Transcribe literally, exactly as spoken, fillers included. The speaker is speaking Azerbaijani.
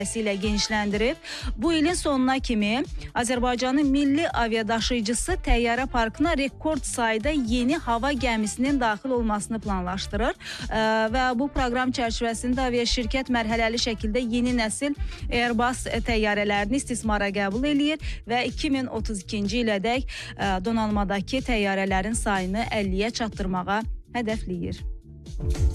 ilə genişləndirib. Bu ilin sonuna kimi Azərbaycanın milli aviadaşıyıcısı təyyarə parkına rekord sayda yeni hava gəmisinin daxil olmasını planlaşdırır və bu proqram çərçivəsində aviaşirkət mərhələli şəkildə yeni nəsil Airbus təyyarələrini istismara qəbul eləyir və iki min otuz ikinci ilədək donanmadakı təyyarələrin sayını əlliyə çatdırmağa hədəfləyir.